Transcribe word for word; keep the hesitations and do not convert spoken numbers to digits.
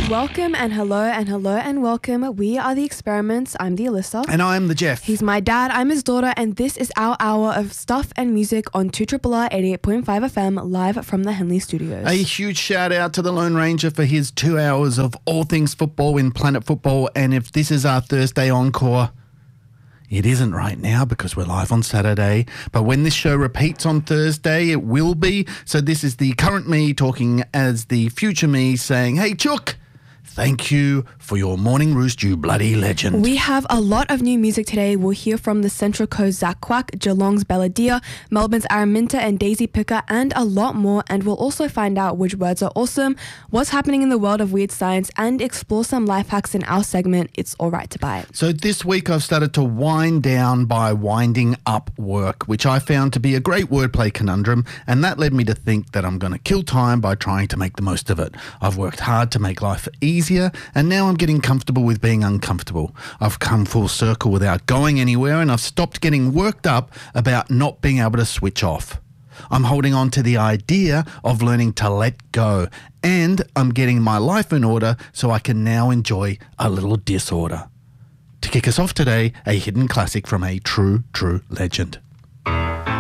Welcome and hello and hello and welcome. We are The Experiments. I'm the Alyssa. And I'm the Jeff. He's my dad, I'm his daughter, and this is our hour of stuff and music on two R R R eighty-eight point five F M, live from the Henley Studios. A huge shout out to the Lone Ranger for his two hours of all things football in Planet Football. And if this is our Thursday encore, it isn't right now because we're live on Saturday, but when this show repeats on Thursday, it will be. So this is the current me talking as the future me saying, hey, Chook, thank you for your morning roost, you bloody legend. We have a lot of new music today. We'll hear from the Central Coast Zach Quack, Geelong's Belladia, Melbourne's Araminta and Daisy Picker, and a lot more. And we'll also find out which words are awesome, what's happening in the world of weird science, and explore some life hacks in our segment, It's Alright to Buy It. So this week I've started to wind down by winding up work, which I found to be a great wordplay conundrum, and that led me to think that I'm going to kill time by trying to make the most of it. I've worked hard to make life easier, and now I'm getting comfortable with being uncomfortable. I've come full circle without going anywhere, and I've stopped getting worked up about not being able to switch off. I'm holding on to the idea of learning to let go, and I'm getting my life in order so I can now enjoy a little disorder. To kick us off today, a hidden classic from a true, true legend.